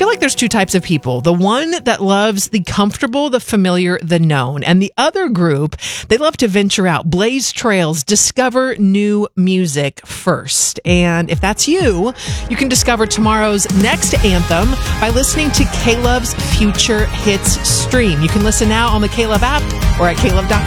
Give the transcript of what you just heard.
feel like there's two types of people. The one that loves the comfortable, the familiar, the known. And the other group, they love to venture out, blaze trails, discover new music first. And if that's you, you can discover tomorrow's next anthem by listening to K-Love's Future Hits stream. You can listen now on the K-Love app or at klove.com.